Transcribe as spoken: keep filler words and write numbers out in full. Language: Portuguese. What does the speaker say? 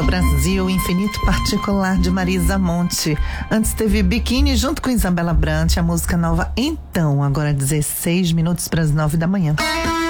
do Brasil, Infinito Particular de Marisa Monte. Antes teve Biquíni junto com Isabela Brant, a música nova Então, agora dezesseis minutos para as nove da manhã.